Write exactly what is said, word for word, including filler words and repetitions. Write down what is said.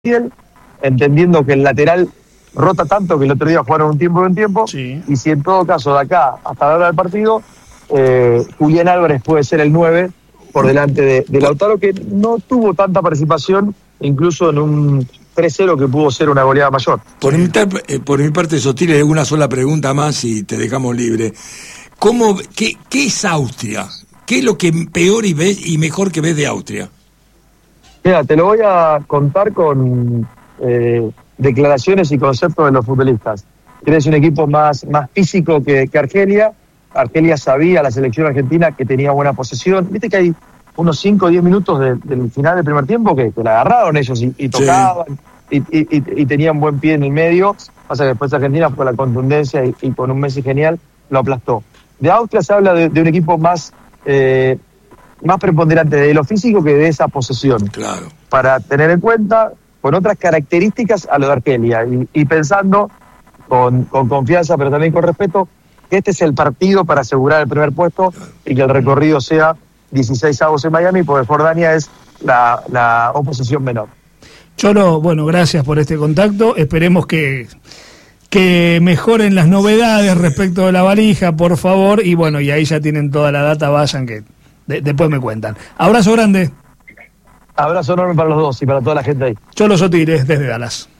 entendiendo que el lateral rota tanto que el otro día jugaron un tiempo y un tiempo, sí. Y si en todo caso de acá hasta la hora del partido, eh, Julián Álvarez puede ser el nueve por delante de, de Lautaro, que no tuvo tanta participación, incluso en un tres cero que pudo ser una goleada mayor. Por mi, eh, por mi parte, Sotil, hay una sola pregunta más y te dejamos libre. ¿Cómo, qué, ¿Qué es Austria? ¿Qué es lo que peor y, ves, y mejor que ves de Austria? Mira, te lo voy a contar con eh, declaraciones y conceptos de los futbolistas. Es un equipo más, más físico que, que Argelia. Argelia sabía, la selección argentina, que tenía buena posesión. Viste que hay unos cinco o diez minutos de, del final del primer tiempo que, que la agarraron ellos y, y tocaban, sí. y, y, y, y tenían buen pie en el medio. Pasa que después Argentina, con la contundencia y, y con un Messi genial, lo aplastó. De Austria se habla de, de un equipo más... Eh, más preponderante de lo físico que de esa posesión. Claro. Para tener en cuenta, con otras características a lo de Argelia, y, y pensando con, con confianza, pero también con respeto, que este es el partido para asegurar el primer puesto, claro. Y que el recorrido sea dieciséis avos en Miami, porque Jordania es la, la oposición menor. Cholo, bueno, gracias por este contacto. Esperemos que... que mejoren las novedades respecto de la valija, por favor, y bueno, y ahí ya tienen toda la data, vayan que de, después me cuentan. Abrazo grande. Abrazo enorme para los dos y para toda la gente ahí. Cholo Sotil, desde Dallas.